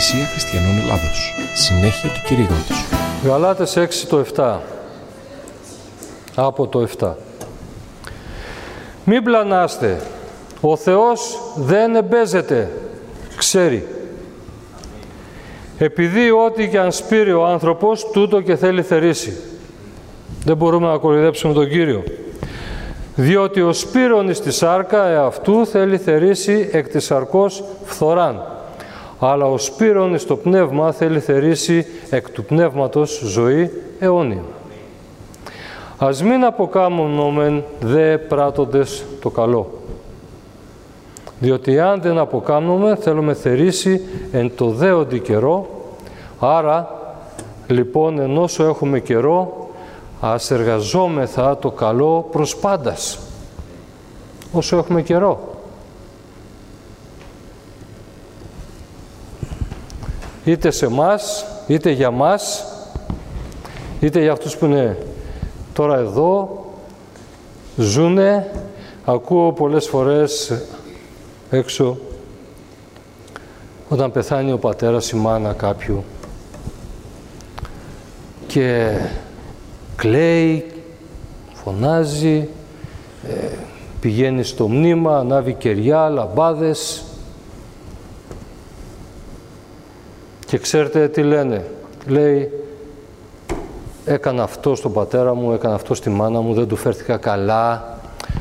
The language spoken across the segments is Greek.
Εκκλησία Χριστιανών Ελλάδος. Συνέχεια του κηρύγματος. Γαλάτες 6 το 7. Από το 7. Μην πλανάστε. Ο Θεός δεν εμπέζεται. Ξέρει. Επειδή ό,τι και αν σπείρει ο άνθρωπος, τούτο και θέλει θερήσει. Δεν μπορούμε να κοροϊδέψουμε τον Κύριο. Διότι ο σπείρων εις τη σάρκα εαυτού θέλει θερήσει εκ της σαρκός φθοράν. Αλλά ο σπείρων εις το πνεύμα θέλει θερήσει εκ του πνεύματος ζωή αιώνια. Ας μην αποκάμνομεν δε πράττοντες το καλό. Διότι αν δεν αποκάμνουμε θέλουμε θερήσει εν το δέοντι καιρό. Άρα λοιπόν ενώσο έχουμε καιρό, ας εργαζόμεθα το καλό προς πάντας. Όσο έχουμε καιρό. Είτε σε μας, είτε για μας, είτε για αυτούς που είναι τώρα εδώ, ζουνε. Ακούω πολλές φορές έξω, όταν πεθάνει ο πατέρας, η μάνα κάποιου, και κλαίει, φωνάζει, πηγαίνει στο μνήμα, ανάβει κεριά, λαμπάδες. Και ξέρετε τι λένε. Λέει, έκανα αυτό στον πατέρα μου, έκανα αυτό στη μάνα μου, δεν του φέρθηκα καλά,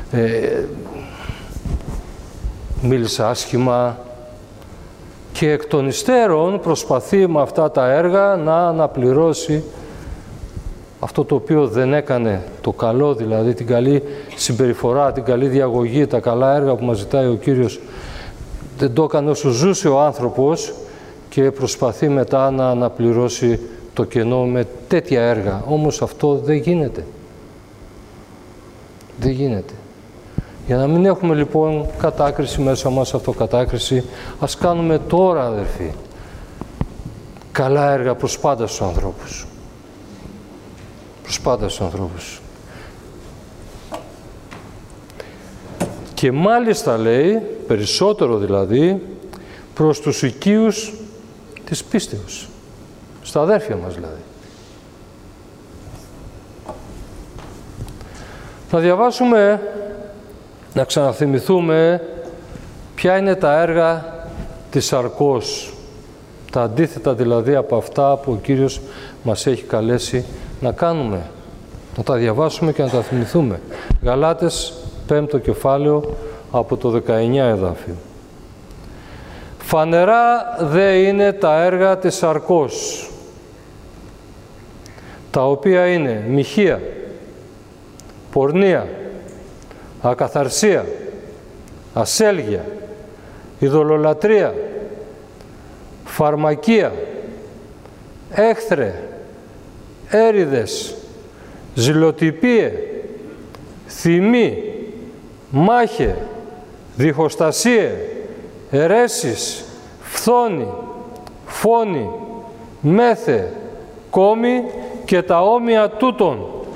μίλησα άσχημα. Και εκ των υστέρων προσπαθεί με αυτά τα έργα να αναπληρώσει αυτό το οποίο δεν έκανε, το καλό δηλαδή, την καλή συμπεριφορά, την καλή διαγωγή, τα καλά έργα που μας ζητάει ο Κύριος. Δεν το έκανε όσο ζούσε ο άνθρωπος και προσπαθεί μετά να αναπληρώσει το κενό με τέτοια έργα. Όμως αυτό δεν γίνεται. Δεν γίνεται. Για να μην έχουμε λοιπόν κατάκριση μέσα μας, αυτοκατάκριση, ας κάνουμε τώρα, αδερφοί, καλά έργα προς πάντα στους ανθρώπους. Προς πάντα στους ανθρώπους. Και μάλιστα λέει, περισσότερο δηλαδή, προς τους οικείους της πίστεως. Στα αδέρφια μας δηλαδή. Να διαβάσουμε, να ξαναθυμηθούμε ποια είναι τα έργα της σαρκός. Τα αντίθετα δηλαδή από αυτά που ο Κύριος μας έχει καλέσει να κάνουμε. Να τα διαβάσουμε και να τα θυμηθούμε. Γαλάτες 5ο κεφάλαιο από το 19 εδάφιο. Φανερά δε είναι τα έργα της σαρκός, τα οποία είναι μοιχεία, πορνεία, ακαθαρσία, ασέλγεια, ειδωλολατρεία, φαρμακεία, έχθρε, έριδες, ζηλοτυπίε, θυμή, μάχε, διχοστασίε, αιρέσεις, φθόνη, φόνη, μέθε, κόμη και τα όμοια τούτων.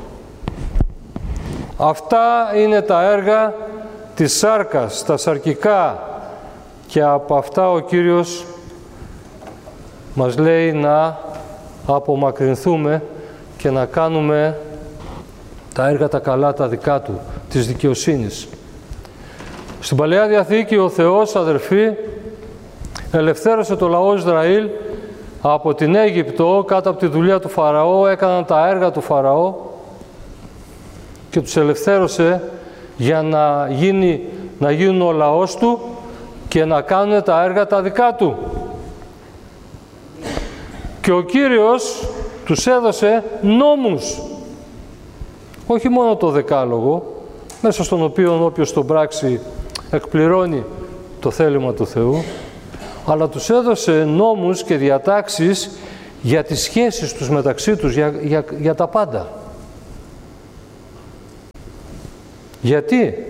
Αυτά είναι τα έργα της σάρκας, τα σαρκικά, και από αυτά ο Κύριος μας λέει να απομακρυνθούμε και να κάνουμε τα έργα τα καλά, τα δικά Του, της δικαιοσύνης. Στην Παλαιά Διαθήκη ο Θεός, αδερφοί, ελευθέρωσε το λαό Ισραήλ από την Αίγυπτο κάτω από τη δουλεία του Φαραώ, έκαναν τα έργα του Φαραώ και τους ελευθέρωσε για να γίνουν ο λαός Του και να κάνουν τα έργα τα δικά Του. Και ο Κύριος τους έδωσε νόμους. Όχι μόνο το Δεκάλογο, μέσα στον οποίο όποιος τον πράξει εκπληρώνει το θέλημα του Θεού, αλλά τους έδωσε νόμους και διατάξεις για τις σχέσεις τους μεταξύ τους, για τα πάντα. Γιατί?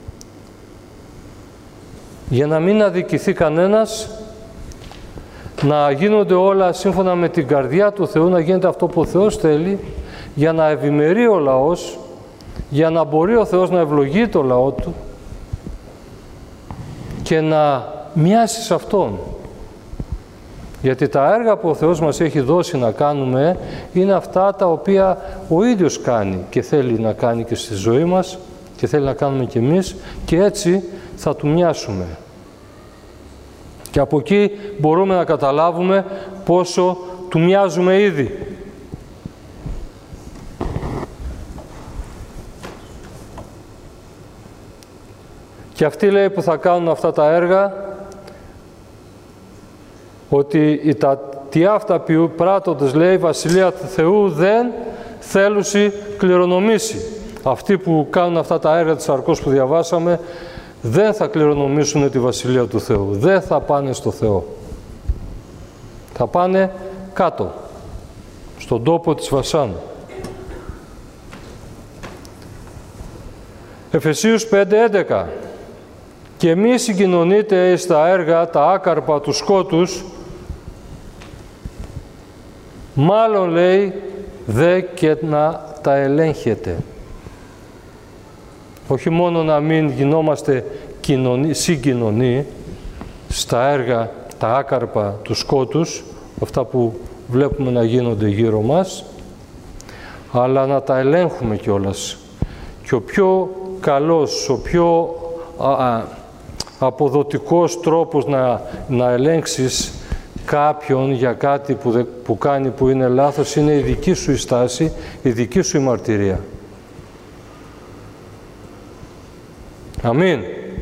Για να μην αδικηθεί κανένας, να γίνονται όλα σύμφωνα με την καρδιά του Θεού, να γίνεται αυτό που ο Θεός θέλει, για να ευημερεί ο λαός, για να μπορεί ο Θεός να ευλογεί το λαό Του και να μοιάσει σε Αυτόν. Γιατί τα έργα που ο Θεός μας έχει δώσει να κάνουμε είναι αυτά τα οποία ο ίδιος κάνει και θέλει να κάνει και στη ζωή μας και θέλει να κάνουμε κι εμείς, και έτσι θα Του μοιάσουμε. Και από εκεί μπορούμε να καταλάβουμε πόσο Του μοιάζουμε ήδη. Και αυτοί, λέει, που θα κάνουν αυτά τα έργα, ότι τι αυτά πράττοντες, λέει, Βασιλεία του Θεού δεν θέλουσι κληρονομήσει. Αυτοί που κάνουν αυτά τα έργα της σαρκός που διαβάσαμε δεν θα κληρονομήσουν τη Βασιλεία του Θεού. Δεν θα πάνε στο Θεό. Θα πάνε κάτω, στον τόπο της βασάνου. Εφεσίους 5:11. «Και μη συγκοινωνείτε εις τα έργα, τα άκαρπα του σκότους, μάλλον, λέει, δε και να τα ελέγχετε». Όχι μόνο να μην γινόμαστε συγκοινωνοί στα έργα, τα άκαρπα του σκότους, αυτά που βλέπουμε να γίνονται γύρω μας, αλλά να τα ελέγχουμε κιόλας. Και ο πιο καλός, ο πιο αποδοτικός τρόπος να ελέγξεις κάποιον για κάτι που κάνει που είναι λάθος είναι η δική σου η στάση, η δική σου η μαρτυρία. Αμήν.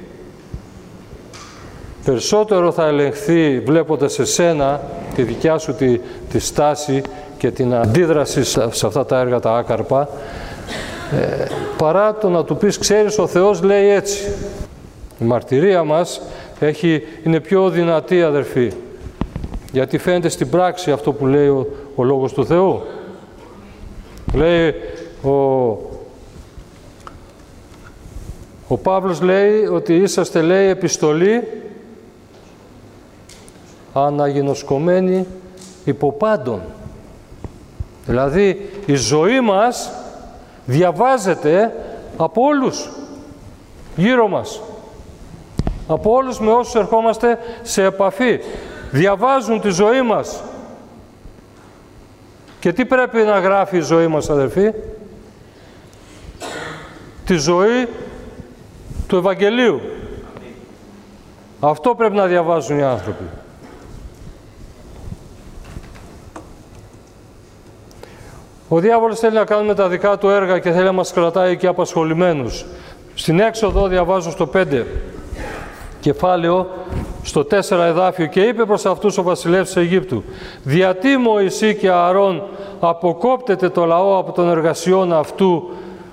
Περισσότερο θα ελεγχθεί βλέποντας εσένα τη δικιά σου τη στάση και την αντίδραση σε αυτά τα έργα τα άκαρπα, παρά το να του πεις, ξέρεις, ο Θεός λέει έτσι. Η μαρτυρία μας είναι πιο δυνατή, αδερφοί, γιατί φαίνεται στην πράξη αυτό που λέει ο Λόγος του Θεού. Λέει ο Παύλος, λέει ότι είσαστε, λέει, επιστολή αναγινωσκωμένη υπό πάντων. Δηλαδή η ζωή μας διαβάζεται από όλους γύρω μας. Από όλους με όσους ερχόμαστε σε επαφή. Διαβάζουν τη ζωή μας. Και τι πρέπει να γράφει η ζωή μας, αδερφοί? Τη ζωή του Ευαγγελίου. Αυτό πρέπει να διαβάζουν οι άνθρωποι. Ο διάβολος θέλει να κάνουμε τα δικά του έργα και θέλει να μας κρατάει εκεί απασχολημένους. Στην Έξοδο διαβάζω στο 5 κεφάλαιο, στο 4 εδάφιο, και είπε προς αυτούς ο βασιλεύς της Αιγύπτου, «Διατί Μωυσή και Ααρών αποκόπτεται το λαό από των εργασιών αυτού?»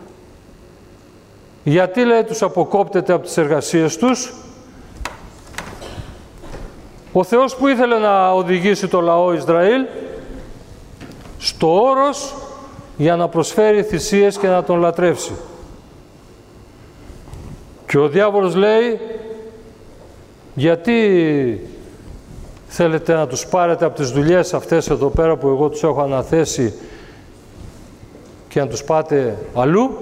Γιατί, λέει, τους αποκόπτεται από τις εργασίες τους? Ο Θεός που ήθελε να οδηγήσει το λαό Ισραήλ στο όρος για να προσφέρει θυσίες και να τον λατρεύσει. Και ο διάβολος λέει, γιατί θέλετε να τους πάρετε από τις δουλειές αυτές εδώ πέρα που εγώ τους έχω αναθέσει και να τους πάτε αλλού?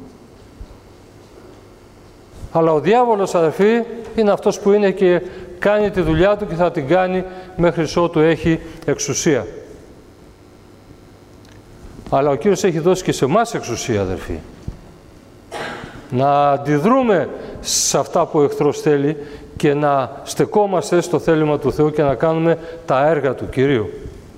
Αλλά ο διάβολος, αδερφοί, είναι αυτός που είναι και κάνει τη δουλειά του και θα την κάνει μέχρι ότου έχει εξουσία. Αλλά ο Κύριος έχει δώσει και σε εμάς εξουσία, αδερφοί. Να αντιδρούμε σε αυτά που ο εχθρός θέλει και να στεκόμαστε στο θέλημα του Θεού και να κάνουμε τα έργα του Κυρίου.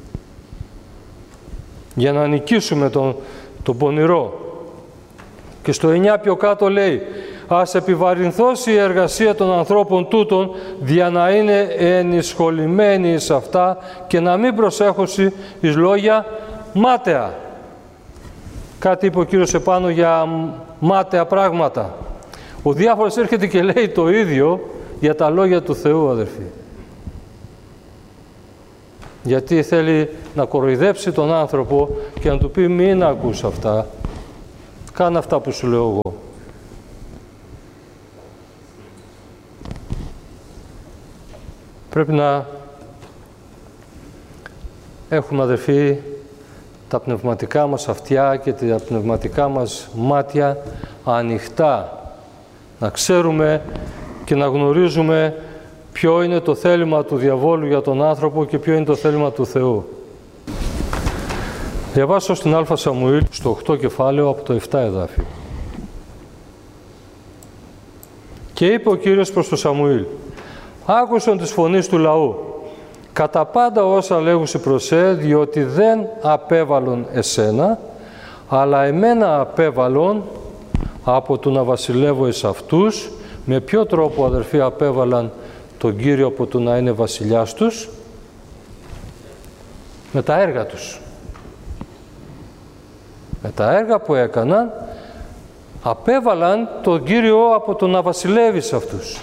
Για να νικήσουμε τον πονηρό. Και στο 9 πιο κάτω λέει, «Ας επιβαρυνθώσει η εργασία των ανθρώπων τούτων, δια να είναι ενισχολημένοι σε αυτά και να μην προσέχωση εις λόγια μάταια». Κάτι είπε ο Κύριος επάνω για μάταια πράγματα. Ο διάβολος έρχεται και λέει το ίδιο για τα λόγια του Θεού, αδερφοί. Γιατί θέλει να κοροϊδέψει τον άνθρωπο και να του πει, μην ακούς αυτά, κάνε αυτά που σου λέω εγώ. Πρέπει να έχουμε, αδερφοί, τα πνευματικά μας αυτιά και τα πνευματικά μας μάτια ανοιχτά. Να ξέρουμε και να γνωρίζουμε ποιο είναι το θέλημα του διαβόλου για τον άνθρωπο και ποιο είναι το θέλημα του Θεού. Διαβάσω στην Α Σαμουήλ, στο 8 κεφάλαιο, από το 7 εδάφιο. Και είπε ο Κύριος προς τον Σαμουήλ: «Άκουσον της φωνής του λαού, κατά πάντα όσα λέγουσι προς διότι δεν απέβαλον εσένα, αλλά εμένα απέβαλον από το να βασιλεύω εις αυτούς». Με ποιο τρόπο, αδερφοί, απέβαλαν τον Κύριο από το να είναι βασιλιάς τους? Με τα έργα τους. Με τα έργα που έκαναν, απέβαλαν τον Κύριο από το να βασιλεύει σε αυτούς.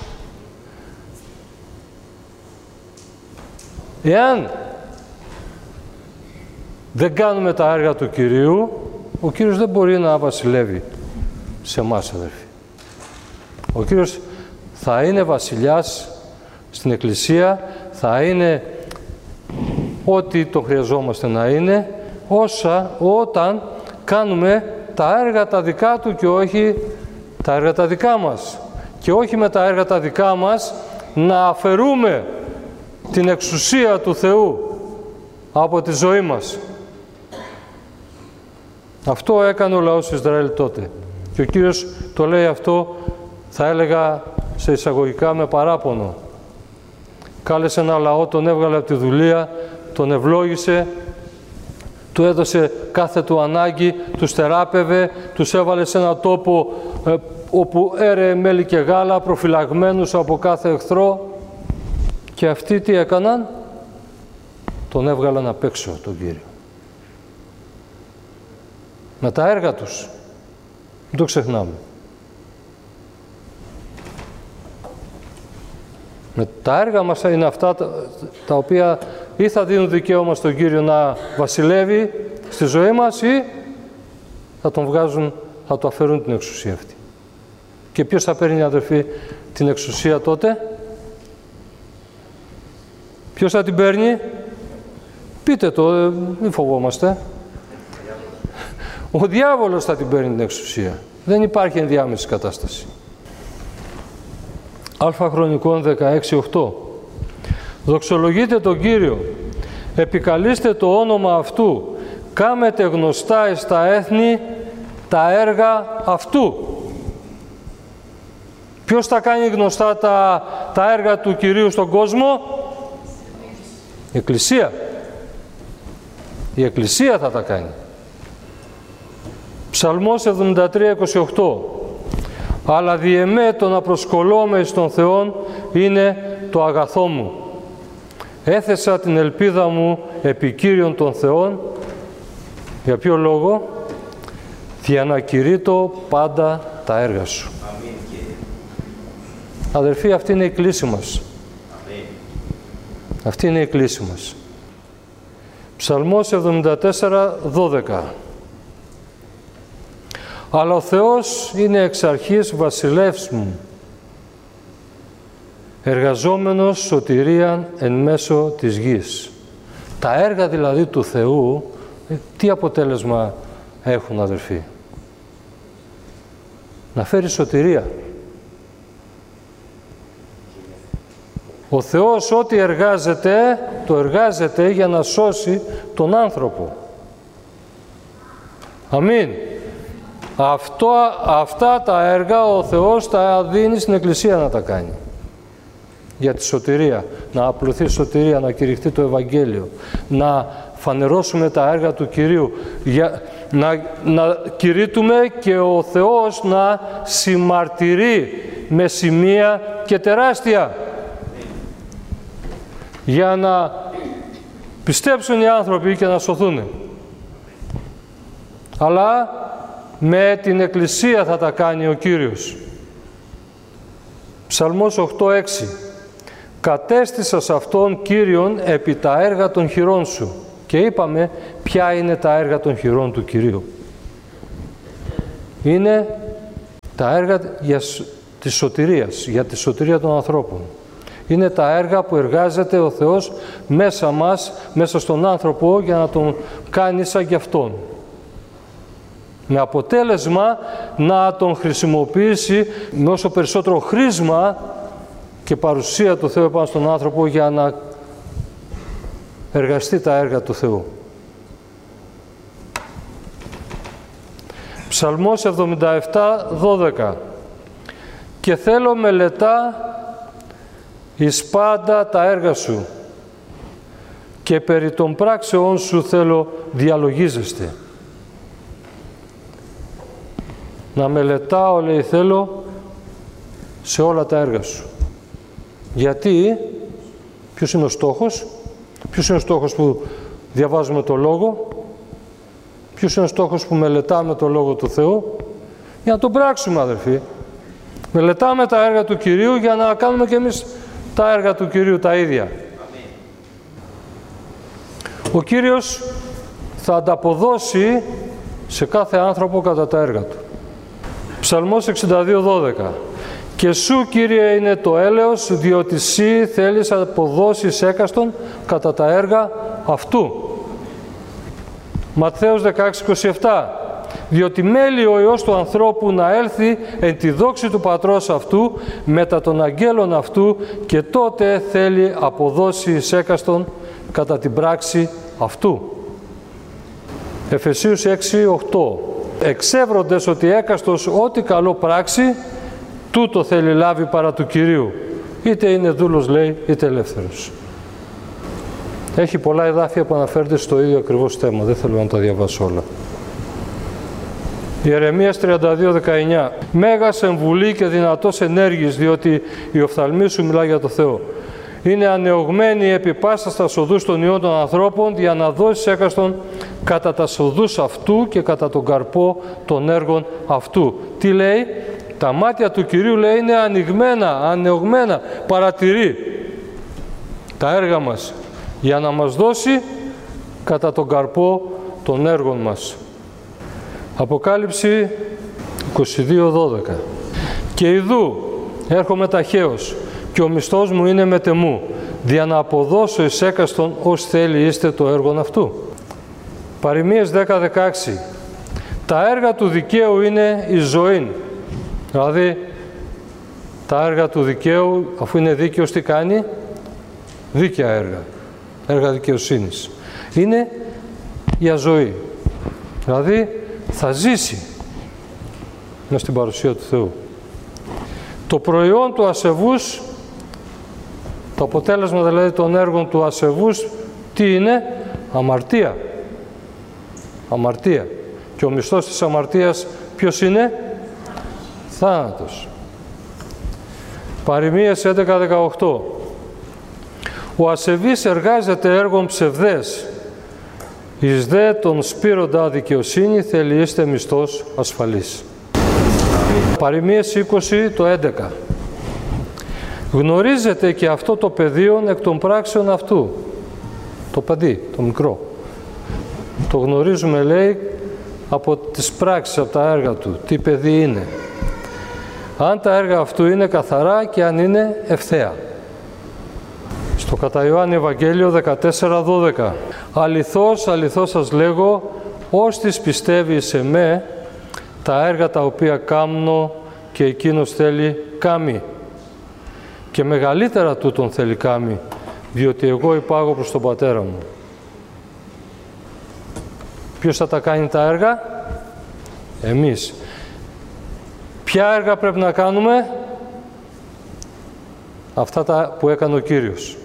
Εάν δεν κάνουμε τα έργα του Κυρίου, ο Κύριος δεν μπορεί να βασιλεύει σε εμάς, αδερφοί. Ο Κύριος θα είναι βασιλιάς στην Εκκλησία, θα είναι ό,τι το χρειαζόμαστε να είναι, όταν κάνουμε τα έργα τα δικά Του και όχι τα έργα τα δικά μας. Και όχι με τα έργα τα δικά μας να αφαιρούμε την εξουσία του Θεού από τη ζωή μας. Αυτό έκανε ο λαός Ισραήλ τότε. Και ο Κύριος το λέει αυτό, θα έλεγα σε εισαγωγικά, με παράπονο. Κάλεσε ένα λαό, τον έβγαλε από τη δουλεία, τον ευλόγησε, του έδωσε κάθε του ανάγκη, τους θεράπευε, τους έβαλε σε ένα τόπο όπου έρεε μέλι και γάλα, προφυλαγμένους από κάθε εχθρό. Και αυτοί τι έκαναν? Τον έβγαλαν απ' έξω τον Κύριο. Με τα έργα τους. Μην το ξεχνάμε. Με τα έργα μας είναι αυτά τα οποία ή θα δίνουν δικαίωμα στον Κύριο να βασιλεύει στη ζωή μας, ή θα τον βγάζουν, θα του αφαιρούν την εξουσία αυτή. Και ποιος θα παίρνει, αδερφοί, την εξουσία τότε? Ποιος θα την παίρνει? Πείτε το, μην φοβόμαστε. Ο διάβολος θα την παίρνει την εξουσία. Δεν υπάρχει ενδιάμεση κατάσταση. Α Χρονικών 16:8. Δοξολογείτε τον Κύριο, επικαλείστε το όνομα Αυτού, κάμετε γνωστά εις τα έθνη τα έργα Αυτού. Ποιος θα κάνει γνωστά τα έργα του Κυρίου στον κόσμο? Η Εκκλησία. Η Εκκλησία θα τα κάνει. Ψαλμός 73:28. Αλλά δι' εμέ το να προσκολώμαι εις τον Θεόν είναι το αγαθό μου. Έθεσα την ελπίδα μου επί Κύριον των Θεών. Για ποιο λόγο? Για να κηρύττω πάντα τα έργα σου. Αμήν. Αδερφοί, αυτή είναι η κλίση μας. Αμήν. Αυτή είναι η κλίση μας. Ψαλμός 74:12. Αλλά ο Θεός είναι εξ αρχής βασιλεύς μου, εργαζόμενος σωτηρίαν εν μέσω της γης. Τα έργα δηλαδή του Θεού, τι αποτέλεσμα έχουν, αδερφοί? Να φέρει σωτηρία. Ο Θεός ό,τι εργάζεται, το εργάζεται για να σώσει τον άνθρωπο. Αμήν. Αυτά τα έργα ο Θεός τα δίνει στην Εκκλησία να τα κάνει. Για τη σωτηρία, να απλωθεί η σωτηρία, να κηρυχτεί το Ευαγγέλιο, να φανερώσουμε τα έργα του Κυρίου, να κηρύττουμε και ο Θεός να συμμαρτυρεί με σημεία και τεράστια, για να πιστέψουν οι άνθρωποι και να σωθούν. Αλλά με την Εκκλησία θα τα κάνει ο Κύριος. Ψαλμός 8:6. Κατέστησα σε Αυτόν Κύριον επί τα έργα των χειρών σου. Και είπαμε ποια είναι τα έργα των χειρών του Κυρίου. Είναι τα έργα της σωτηρίας, για τη σωτηρία των ανθρώπων. Είναι τα έργα που εργάζεται ο Θεός μέσα μας, μέσα στον άνθρωπο, για να τον κάνει σαν κι Αυτόν. Με αποτέλεσμα να τον χρησιμοποιήσει με όσο περισσότερο χρήσμα και παρουσία του Θεού επάνω στον άνθρωπο για να εργαστεί τα έργα του Θεού. Ψαλμός 77:12. Και θέλω μελετά εις πάντα τα έργα σου και περί των πράξεών σου θέλω διαλογίζεστε. Να μελετάω, λέει, θέλω σε όλα τα έργα σου. Γιατί, ποιος είναι ο στόχος, ποιος είναι ο στόχος που διαβάζουμε το Λόγο, ποιος είναι ο στόχος που μελετάμε το Λόγο του Θεού, για να τον πράξουμε, αδερφοί. Μελετάμε τα έργα του Κυρίου για να κάνουμε και εμείς τα έργα του Κυρίου τα ίδια. Ο Κύριος θα ανταποδώσει σε κάθε άνθρωπο κατά τα έργα του. Ψαλμός 62:12. Και σου, Κύριε, είναι το έλεος, διότι εσύ θέλεις να αποδώσεις έκαστον κατά τα έργα αυτού. Ματθαίος 16:27. Διότι μέλει ο Υιός του ανθρώπου να έλθει εν τη δόξη του Πατρός αυτού μετά των αγγέλων αυτού και τότε θέλει αποδώσει έκαστον κατά την πράξη αυτού. Εφεσίους 6:8. Εξεύροντες ότι έκαστος ό,τι καλό πράξει, τούτο θέλει λάβει παρά του Κυρίου. Είτε είναι δούλος, λέει, είτε ελεύθερος. Έχει πολλά εδάφια που αναφέρονται στο ίδιο ακριβώς θέμα. Δεν θέλω να τα διαβάσω όλα. Ιερεμίας 32:19. Μέγας εμβουλή και δυνατός ενέργης, διότι η οφθαλμή σου μιλά για το Θεό. Είναι ανεωγμένη επί πάσα στα οδούς των ιών των ανθρώπων, για να δώσει έκαστον κατά τα οδούς αυτού και κατά τον καρπό των έργων αυτού. Τι λέει? Τα μάτια του Κυρίου, λέει, είναι ανοιγμένα, ανεωγμένα, παρατηρεί τα έργα μας, για να μας δώσει κατά τον καρπό των έργων μας. Αποκάλυψη 22:12. Και ιδού έρχομαι ταχαίως και ο μισθός μου είναι μετεμού, δια να αποδώσω εις έκαστον ως θέλει είστε το έργον αυτού. Παροιμίες 10:16. Τα έργα του δικαίου είναι η ζωή. Δηλαδή, τα έργα του δικαίου, αφού είναι δίκαιος, τι κάνει? Δίκαια έργα. Έργα δικαιοσύνης. Είναι για ζωή. Δηλαδή, θα ζήσει μες στην παρουσία του Θεού. Το προϊόν του ασεβούς, το αποτέλεσμα δηλαδή των έργων του ασεβούς, τι είναι? Αμαρτία. Αμαρτία. Και ο μισθός της αμαρτίας ποιος είναι? Θάνατος. Παροιμίες 11:18. Ο ασεβής εργάζεται έργων ψευδές, εις δε τον σπείροντα δικαιοσύνη θέλει είστε μισθός ασφαλής. Παροιμίες 20:11. Γνωρίζετε και αυτό το πεδίο εκ των πράξεων αυτού. Το παιδί, το μικρό. Το γνωρίζουμε, λέει, από τις πράξεις, από τα έργα του. Τι παιδί είναι. Αν τα έργα αυτού είναι καθαρά και αν είναι ευθέα. Στο κατά Ιωάννη Ευαγγέλιο 14:12. Αληθώς, αληθώς σας λέγω, ώστις πιστεύει σε με, τα έργα τα οποία κάμνω και εκείνος θέλει κάμει. Και μεγαλύτερα τούτον θέλει κάμει, διότι εγώ υπάγω προς τον Πατέρα μου. Ποιος θα τα κάνει τα έργα? Εμείς. Ποια έργα πρέπει να κάνουμε? Αυτά τα που έκανε ο Κύριος.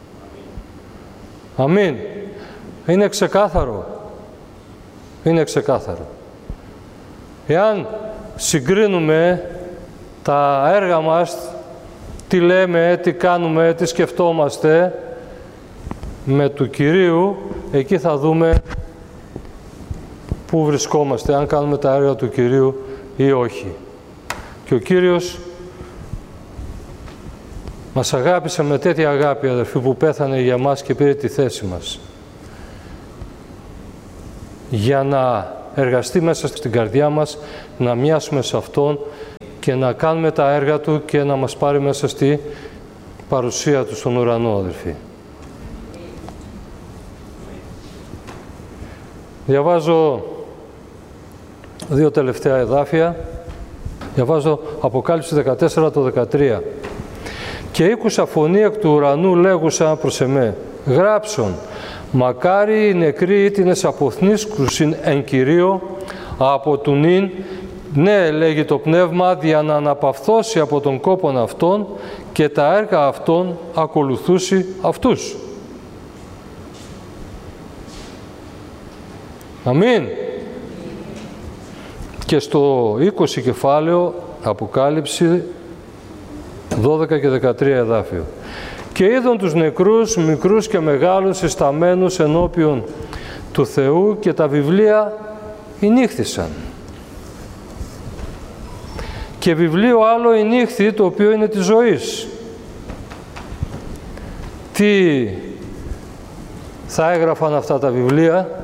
Αμήν. Είναι ξεκάθαρο. Είναι ξεκάθαρο. Εάν συγκρίνουμε τα έργα μας, τι λέμε, τι κάνουμε, τι σκεφτόμαστε με του Κυρίου, εκεί θα δούμε πού βρισκόμαστε, αν κάνουμε τα έργα του Κυρίου ή όχι. Και ο Κύριος μας αγάπησε με τέτοια αγάπη, αδερφοί, που πέθανε για μας και πήρε τη θέση μας. Για να εργαστεί μέσα στην καρδιά μας, να μοιάσουμε σε Αυτόν και να κάνουμε τα έργα Του και να μας πάρει μέσα στη παρουσία Του στον ουρανό, αδερφοί. Διαβάζω δύο τελευταία εδάφια. Διαβάζω Αποκάλυψη 14 το 13. Και ήκουσα φωνή εκ του ουρανού λέγουσα προς εμέ, γράψον, μακάρι οι νεκροί ήτινες αποθνίσκουσιν εν Κυρίω από του νυν, ναι, λέγει το Πνεύμα, δια να αναπαυθώσει από τον κόπον αυτών και τα έργα αυτών ακολουθούσι αυτούς. Αμήν. Και στο 20 κεφάλαιο, Αποκάλυψη, 12 και 13 εδάφιο. Και είδον τους νεκρούς, μικρούς και μεγάλους, εσταμένους ενώπιον του Θεού και τα βιβλία ηνύχθησαν. Και βιβλίο άλλο ηνύχθη, το οποίο είναι της ζωής. Τι θα έγραφαν αυτά τα βιβλία?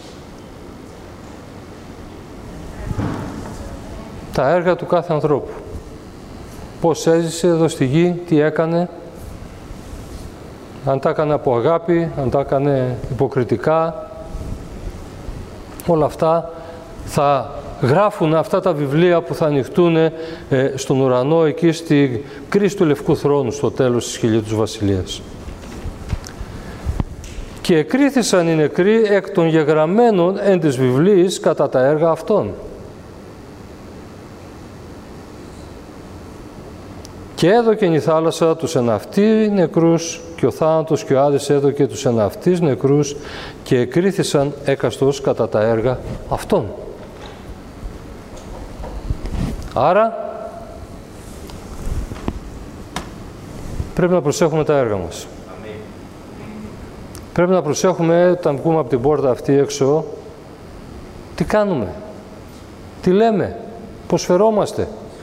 Τα έργα του κάθε ανθρώπου. Πώς έζησε εδώ στη γη, τι έκανε, αν τα έκανε από αγάπη, αν τα έκανε υποκριτικά, όλα αυτά θα γράφουν αυτά τα βιβλία που θα ανοιχτούν στον ουρανό, εκεί στη κρίση του Λευκού Θρόνου, στο τέλος της χιλιετούς βασιλείας. Και εκρίθησαν οι νεκροί εκ των γεγραμμένων εν της βιβλίης κατά τα έργα αυτών. Και έδωκεν η θάλασσα τους εναυτοί νεκρούς και ο θάνατος και ο Άδης έδωκε τους εναυτείς νεκρούς και εκρίθησαν έκαστος κατά τα έργα αυτών. Άρα πρέπει να προσέχουμε τα έργα μας. Πρέπει να προσέχουμε όταν βγούμε από την πόρτα αυτή έξω, τι κάνουμε, τι λέμε, πώς φερόμαστε.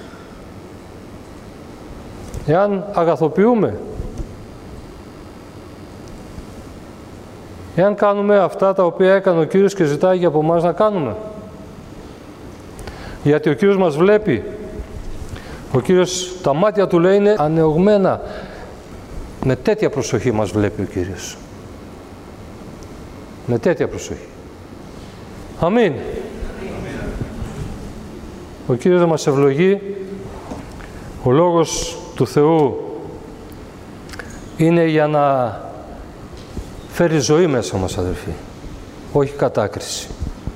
Εάν αγαθοποιούμε, εάν κάνουμε αυτά τα οποία έκανε ο Κύριος και ζητάει από εμάς να κάνουμε. Γιατί ο Κύριος μας βλέπει. Ο Κύριος, τα μάτια του λέει είναι ανεωγμένα. Με τέτοια προσοχή μας βλέπει ο Κύριος. Με τέτοια προσοχή. Αμήν. Ο Κύριος θα μας ευλογεί. Ο Λόγος του Θεού είναι για να φέρει ζωή μέσα μας, αδελφοί. Όχι κατάκριση.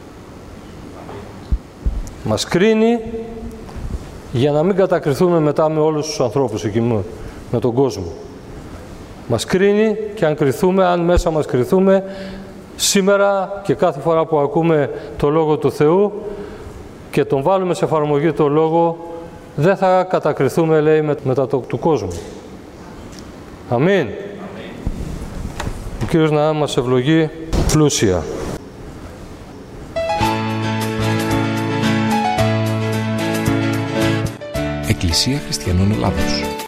Μας κρίνει για να μην κατακριθούμε μετά με όλους τους ανθρώπους εκεί με τον κόσμο. Μας κρίνει και αν κριθούμε, αν μέσα μας κριθούμε, σήμερα και κάθε φορά που ακούμε το Λόγο του Θεού και τον βάλουμε σε εφαρμογή το Λόγο, δεν θα κατακριθούμε, λέει, μετά του κόσμου. Αμήν. Ο Κύριος να μας ευλογεί πλούσια. Εκκλησία Χριστιανών Ελλάδος.